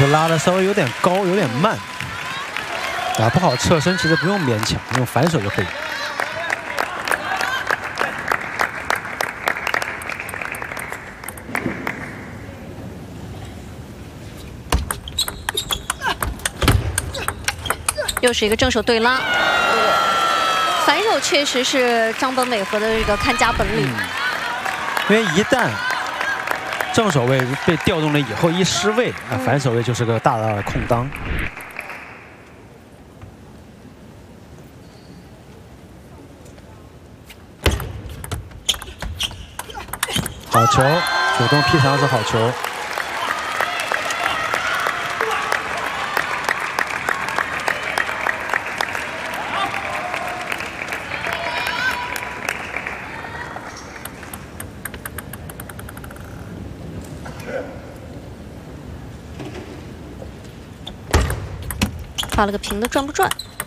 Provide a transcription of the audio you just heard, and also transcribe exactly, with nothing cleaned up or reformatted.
球拉的稍微有点高，有点慢。打不好侧身，其实不用勉强，用反手就可以。 又是一个正手对拉，反手确实是张本美和的这个看家本领。 嗯、因为一旦正手位被调动了以后，一失位，那反手位就是个大大的空当。好球，主动劈墙是好球。 发了个平的，转不转？